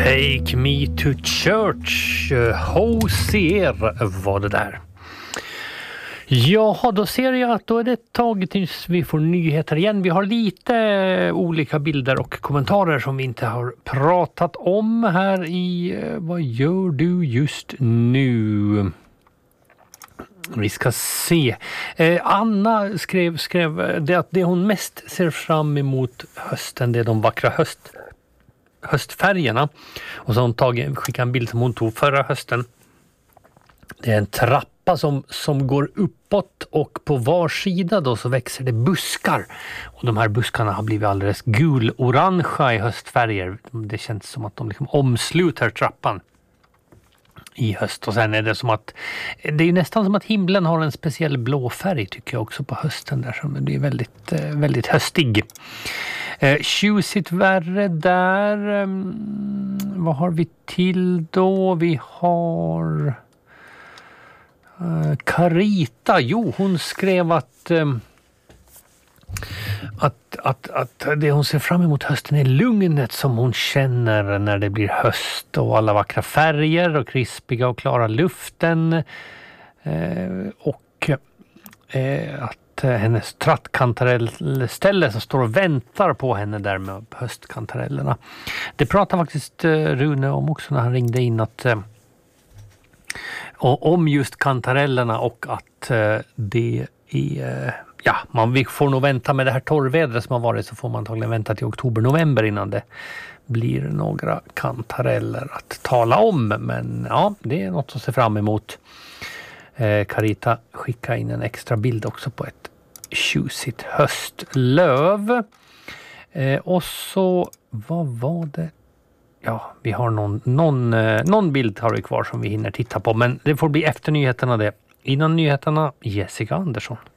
Take me to church, Hosier var det där. Jaha, då ser jag att då är det ett tag tills vi får nyheter igen. Vi har lite olika bilder och kommentarer som vi inte har pratat om här i Vad gör du just nu? Vi ska se. Anna skrev det att det hon mest ser fram emot hösten, det är de vackra höstfärgerna. Och så har hon skickat en bild som hon tog förra hösten. Det är en trappa som går uppåt och på var sida då så växer det buskar. Och de här buskarna har blivit alldeles gul-orangea i höstfärger. Det känns som att de liksom omsluter trappan i höst. Och sen är det som att det är nästan som att himlen har en speciell blå färg tycker jag också på hösten där. Så det är väldigt, väldigt höstig. Tjusigt värre där. Vad har vi till då? Vi har Carita. Jo, hon skrev att det hon ser fram emot hösten är lugnet som hon känner när det blir höst och alla vackra färger och krispiga och klara luften och att hennes trattkantarellställe som står och väntar på henne där med höstkantarellerna. Det pratar faktiskt Rune om också när han ringde in att om just kantarellerna och att det är vi får nog vänta med det här torrvädret som har varit, så får man antagligen vänta till oktober-november innan det blir några kantareller att tala om. Men ja, det är något att se fram emot. Carita skickar in en extra bild också på ett tjusigt höstlöv. Och så, vad var det? Ja, vi har någon bild har vi kvar som vi hinner titta på. Men det får bli efter nyheterna det. Innan nyheterna, Jessica Andersson.